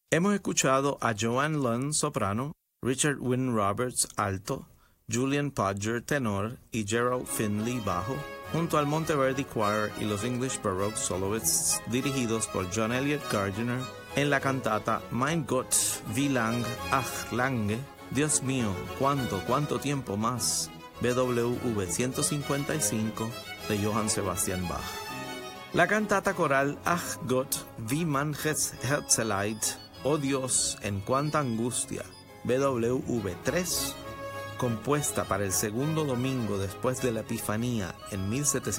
Hemos escuchado a Joanne Lunn, soprano, Richard Wynne Roberts, alto, Julian Podger, tenor, y Gerald Finley, bajo, junto al Monteverdi Choir y los English Baroque Soloists, dirigidos por John Eliot Gardiner, en la cantata Mein Gott, wie lang, ach lange, Dios mío, cuánto tiempo más, BWV 155, de Johann Sebastian Bach. La cantata coral Ach Gott, wie manches Herzeleid, oh Dios, en cuánta angustia, BWV 3, compuesta para el segundo domingo después de la Epifanía en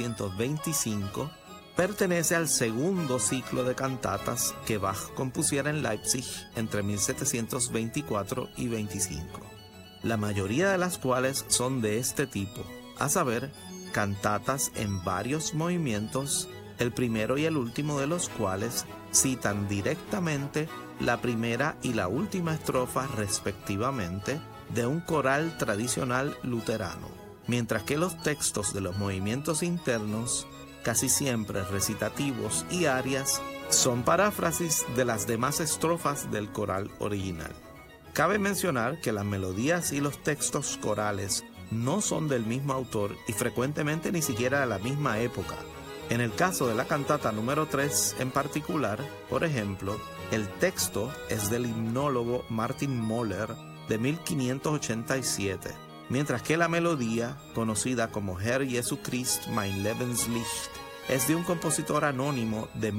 1725, pertenece al segundo ciclo de cantatas que Bach compusiera en Leipzig entre 1724 y 25, la mayoría de las cuales son de este tipo, a saber, cantatas en varios movimientos, el primero y el último de los cuales citan directamente la primera y la última estrofa respectivamente de un coral tradicional luterano, mientras que los textos de los movimientos internos, casi siempre recitativos y arias, son paráfrasis de las demás estrofas del coral original. Cabe mencionar que las melodías y los textos corales no son del mismo autor y frecuentemente ni siquiera de la misma época. En el caso de la cantata número 3 en particular, por ejemplo, el texto es del himnólogo Martin Moller de 1587, mientras que la melodía, conocida como Herr Jesu Christ mein Lebenslicht, es de un compositor anónimo de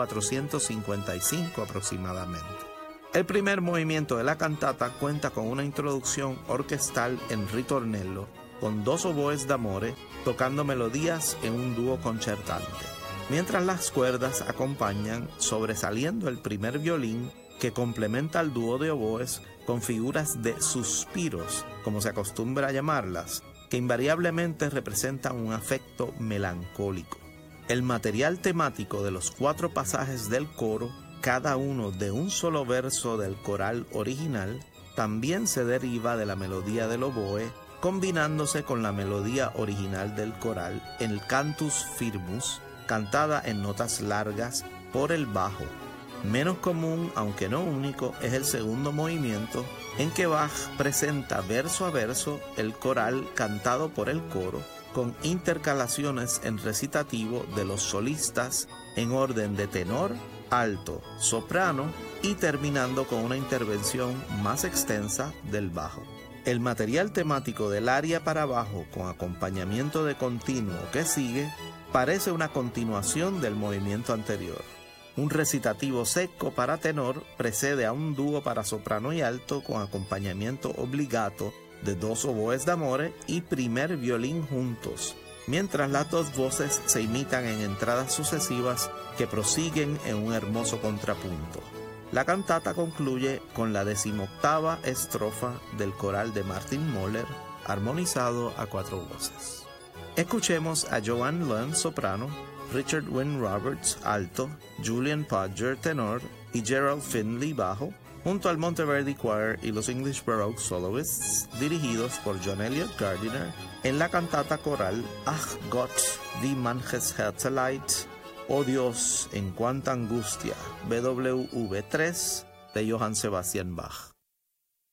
1455 aproximadamente. El primer movimiento de la cantata cuenta con una introducción orquestal en ritornello, con dos oboes d'amore tocando melodías en un dúo concertante, mientras las cuerdas acompañan sobresaliendo el primer violín que complementa al dúo de oboes con figuras de suspiros, como se acostumbra a llamarlas, que invariablemente representan un afecto melancólico. El material temático de los 4 pasajes del coro, cada uno de un solo verso del coral original, también se deriva de la melodía del oboe, combinándose con la melodía original del coral en el Cantus Firmus, cantada en notas largas por el bajo. Menos común, aunque no único, es el segundo movimiento, en que Bach presenta verso a verso el coral cantado por el coro, con intercalaciones en recitativo de los solistas en orden de tenor, alto, soprano y terminando con una intervención más extensa del bajo. El material temático del aria para bajo con acompañamiento de continuo que sigue parece una continuación del movimiento anterior. Un recitativo seco para tenor precede a un dúo para soprano y alto con acompañamiento obligato de 2 oboes d'amore y primer violín juntos, mientras las 2 voces se imitan en entradas sucesivas que prosiguen en un hermoso contrapunto. La cantata concluye con la 18ª estrofa del coral de Martin Moller, armonizado a 4 voces. Escuchemos a Joanne Lunn, soprano, Richard Wynne Roberts, alto, Julian Podger, tenor, y Gerald Finley, bajo, junto al Monteverdi Choir y los English Baroque Soloists, dirigidos por John Eliot Gardiner, en la cantata coral Ach Gott, wie manches Herzeleid, oh Dios, en cuánta angustia, BWV 3, de Johann Sebastian Bach.